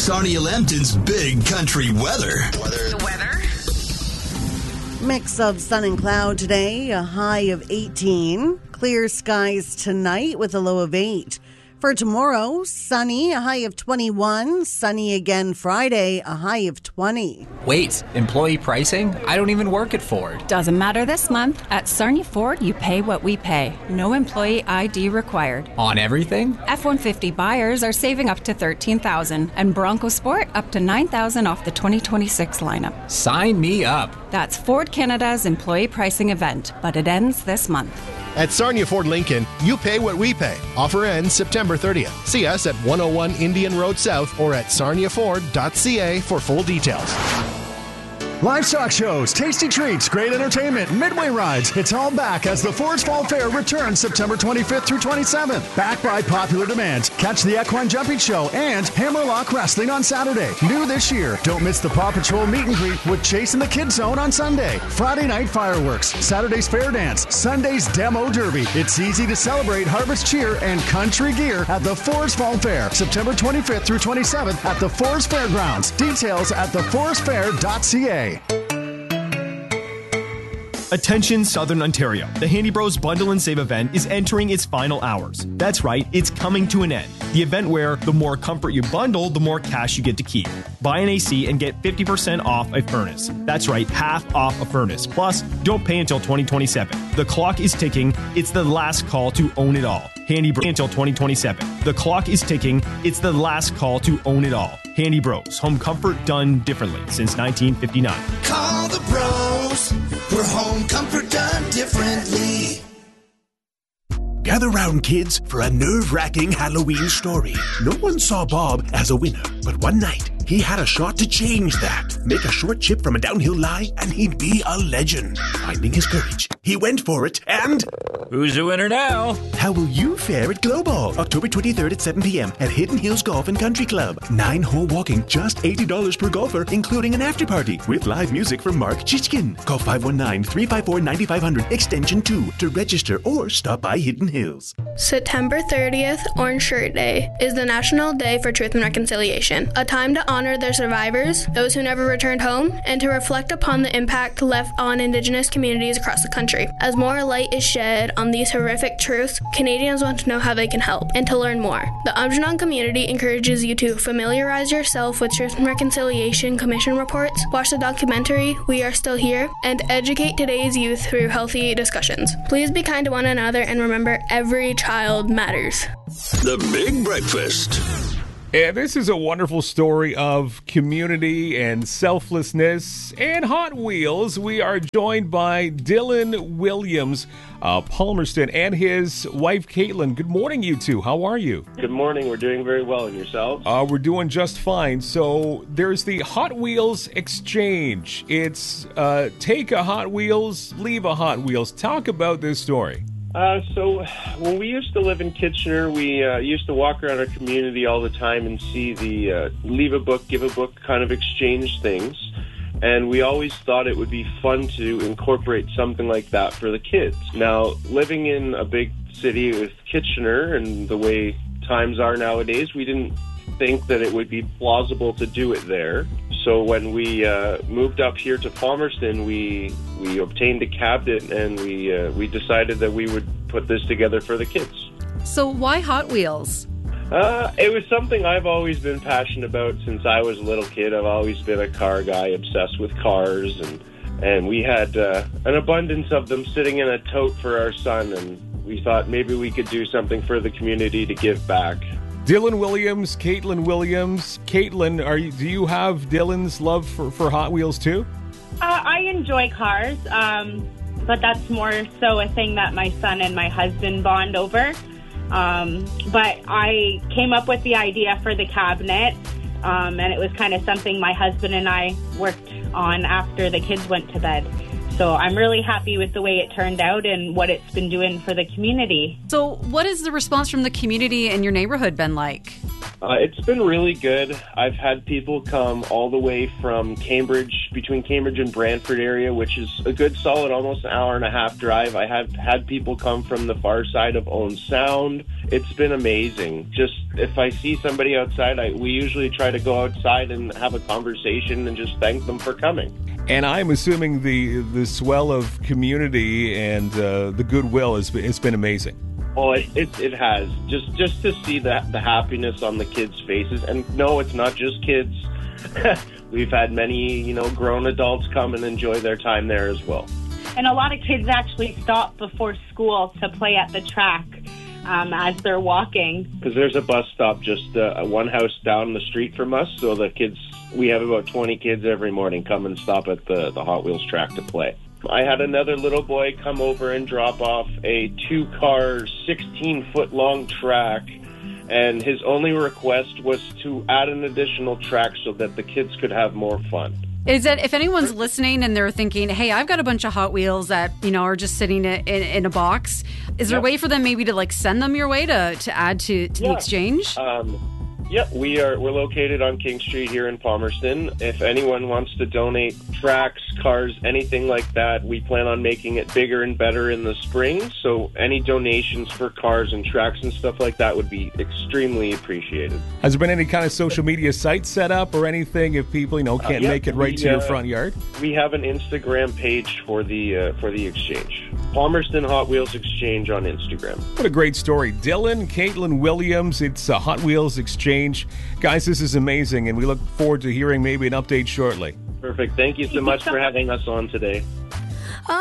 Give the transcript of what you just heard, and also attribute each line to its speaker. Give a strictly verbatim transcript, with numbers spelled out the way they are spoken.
Speaker 1: Sarnia Lambton's Big Country Weather.
Speaker 2: Weather. The weather.
Speaker 3: Mix of sun and cloud today, a high of eighteen. Clear skies tonight with a low of eight. For tomorrow, sunny, a high of twenty-one. Sunny again Friday, a high of twenty.
Speaker 4: Wait, employee pricing? I don't even work at Ford.
Speaker 5: Doesn't matter this month. At Sarnia Ford, you pay what we pay. No employee I D required.
Speaker 4: On everything?
Speaker 5: F one fifty buyers are saving up to thirteen thousand dollars and Bronco Sport up to nine thousand dollars off the twenty twenty-six lineup.
Speaker 4: Sign me up.
Speaker 5: That's Ford Canada's employee pricing event, but it ends this month.
Speaker 6: At Sarnia Ford Lincoln, you pay what we pay. Offer ends September thirtieth. See us at one oh one Indian Road South or at sarnia ford dot c a for full details.
Speaker 7: Livestock shows, tasty treats, great entertainment, midway rides. It's all back as the Forest Fall Fair returns September twenty-fifth through twenty-seventh. Back by popular demand. Catch the Equine Jumping Show and Hammerlock Wrestling on Saturday. New this year, don't miss the Paw Patrol Meet and Greet with Chase in the Kids Zone on Sunday. Friday night fireworks, Saturday's fair dance, Sunday's demo derby. It's easy to celebrate harvest cheer and country gear at the Forest Fall Fair, September twenty-fifth through twenty-seventh at the Forest Fairgrounds. Details at the forest fair dot c a.
Speaker 8: Attention Southern Ontario. The Handy Bros Bundle and Save event is entering its final hours. That's right, it's coming to an end. The event where the more comfort you bundle, the more cash you get to keep. Buy an A C and get fifty percent off a furnace. That's right, half off a furnace. Plus, don't pay until twenty twenty-seven. The clock is ticking. It's the last call to own it all. Handy Bros until twenty twenty-seven. The clock is ticking. It's the last call to own it all. Handy Bros. Home comfort done differently since nineteen fifty-nine.
Speaker 1: Call the bros for home comfort done differently.
Speaker 9: Gather round, kids, for a nerve-wracking Halloween story. No one saw Bob as a winner, but one night, he had a shot to change that. Make a short chip from a downhill lie, and he'd be a legend. Finding his courage, he went for it, and...
Speaker 10: Who's the winner now?
Speaker 9: How will you fare at Glowball? October twenty-third at seven p.m. at Hidden Hills Golf and Country Club. Nine-hole walking, just eighty dollars per golfer, including an after-party, with live music from Mark Chichkin. Call five one nine, three five four, nine five zero zero, extension two, to register or stop by Hidden Hills.
Speaker 11: September thirtieth, Orange Shirt Day, is the National Day for Truth and Reconciliation, a time to honor their survivors, those who never returned home, and to reflect upon the impact left on Indigenous communities across the country. As more light is shed on these horrific truths, Canadians want to know how they can help and to learn more. The Aamjiwnaang community encourages you to familiarize yourself with Truth and Reconciliation Commission reports, watch the documentary We Are Still Here, and educate today's youth through healthy discussions. Please be kind to one another and remember every child matters.
Speaker 1: The Big Breakfast.
Speaker 12: And this is a wonderful story of community and selflessness and Hot Wheels. We are joined by Dylan Williams, uh, Palmerston, and his wife, Caitlin. Good morning, you two. How are you?
Speaker 13: Good morning. We're doing very well. And yourselves?
Speaker 12: Uh, we're doing just fine. So there's the Hot Wheels exchange. It's uh, take a Hot Wheels, leave a Hot Wheels. Talk about this story.
Speaker 13: Uh, so when we used to live in Kitchener, we uh, used to walk around our community all the time and see the uh, leave a book, give a book kind of exchange things. And we always thought it would be fun to incorporate something like that for the kids. Now, living in a big city with Kitchener and the way times are nowadays, we didn't think that it would be plausible to do it there. So when we uh, moved up here to Palmerston, we we obtained a cabinet and we uh, we decided that we would put this together for the kids.
Speaker 14: So why Hot Wheels?
Speaker 13: Uh, it was something I've always been passionate about since I was a little kid. I've always been a car guy, obsessed with cars, and and we had uh, an abundance of them sitting in a tote for our son, and we thought maybe we could do something for the community to give back.
Speaker 12: Dylan Williams, Caitlin Williams. Caitlin, are you, do you have Dylan's love for, for Hot Wheels too?
Speaker 15: Uh, I enjoy cars, um, but that's more so a thing that my son and my husband bond over. Um, but I came up with the idea for the cabinet, um, and it was kind of something my husband and I worked on after the kids went to bed. So I'm really happy with the way it turned out and what it's been doing for the community.
Speaker 14: So what has the response from the community and your neighborhood been like?
Speaker 13: Uh, it's been really good. I've had people come all the way from Cambridge, between Cambridge and Brantford area, which is a good solid almost an hour and a half drive. I have had people come from the far side of Owen Sound. It's been amazing. Just if I see somebody outside, I, we usually try to go outside and have a conversation and just thank them for coming.
Speaker 12: And I'm assuming the the swell of community and uh, the goodwill has been, it's been amazing.
Speaker 13: Oh, it, it it has. Just just to see the the happiness on the kids' faces, and no, it's not just kids. We've had many, you know, grown adults come and enjoy their time there as well.
Speaker 15: And a lot of kids actually stop before school to play at the track um, as they're walking.
Speaker 13: Because there's a bus stop just uh, one house down the street from us, so the kids, we have about twenty kids every morning come and stop at the, the Hot Wheels track to play. I had another little boy come over and drop off a two-car, sixteen-foot-long track, and his only request was to add an additional track so that the kids could have more fun.
Speaker 2: Is that if anyone's listening and they're thinking, hey, I've got a bunch of Hot Wheels that, you know, are just sitting in, in, in a box, is there yep. a way for them maybe to, like, send them your way to, to add to, to yeah. the exchange?
Speaker 13: Um Yep, we are, we're located on King Street here in Palmerston. If anyone wants to donate tracks, cars, anything like that, we plan on making it bigger and better in the spring. So any donations for cars and tracks and stuff like that would be extremely appreciated.
Speaker 12: Has there been any kind of social media site set up or anything if people, you know, can't uh, yep, make it right
Speaker 13: we,
Speaker 12: to your
Speaker 13: uh,
Speaker 12: front yard?
Speaker 13: We have an Instagram page for the uh, for the exchange. Palmerston Hot Wheels Exchange on Instagram.
Speaker 12: What a great story. Dylan, Caitlin Williams, it's a Hot Wheels Exchange. Guys, this is amazing, and we look forward to hearing maybe an update shortly.
Speaker 13: Perfect. Thank you so much for having us on today.